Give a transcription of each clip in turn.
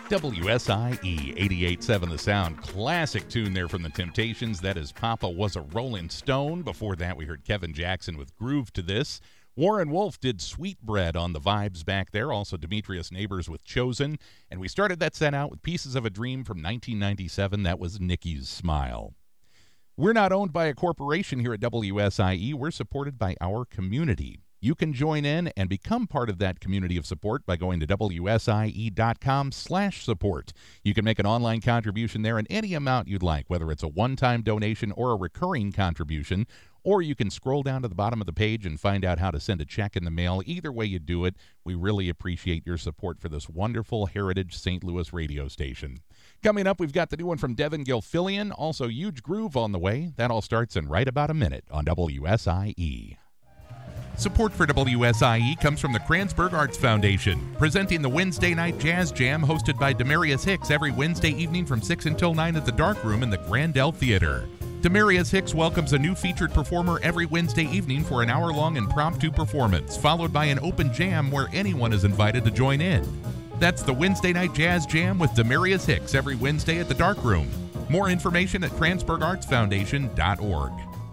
WSIE 88.7 The Sound. Classic tune there from the Temptations. That is Papa Was a Rolling Stone. Before that, we heard Kevin Jackson with Groove to This. Warren Wolf did Sweetbread on the vibes back there. Also, Demetrius Neighbors with Chosen. And we started that set out with Pieces of a Dream from 1997. That was Nikki's Smile. We're not owned by a corporation here at WSIE. We're supported by our community. You can join in and become part of that community of support by going to WSIE.com/support. You can make an online contribution there in any amount you'd like, whether it's a one-time donation or a recurring contribution, or you can scroll down to the bottom of the page and find out how to send a check in the mail. Either way you do it, we really appreciate your support for this wonderful Heritage St. Louis radio station. Coming up, we've got the new one from Devin Gilfillian, also Huge Groove on the way. That all starts in right about a minute on WSIE. Support for WSIE comes from the Kranzberg Arts Foundation, presenting the Wednesday Night Jazz Jam hosted by Demarius Hicks every Wednesday evening from 6 until 9 at the Dark Room in the Grandel Theater. Demarius Hicks welcomes a new featured performer every Wednesday evening for an hour-long impromptu performance, followed by an open jam where anyone is invited to join in. That's the Wednesday Night Jazz Jam with Demarius Hicks every Wednesday at the Dark Room. More information at KranzbergArtsFoundation.org.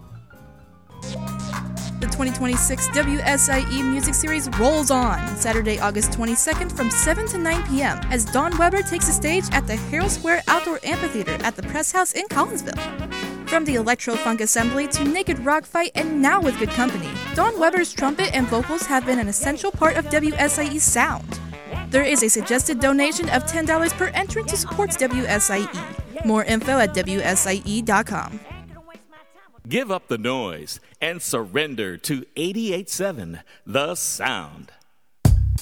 The 2026 WSIE Music Series rolls on Saturday, August 22nd from 7 to 9 p.m. as Dawn Weber takes the stage at the Herald Square Outdoor Amphitheater at the Press House in Collinsville. From the electro-funk assembly to naked rock fight and now with good company, Dawn Weber's trumpet and vocals have been an essential part of WSIE's sound. There is a suggested donation of $10 per entrant to support WSIE. More info at WSIE.com. Give up the noise and surrender to 88.7 The Sound.